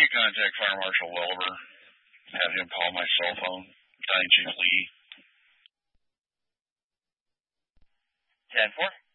you contact Fire Marshal Welber? Have him call my cell phone, County Chief Lee. 10-4.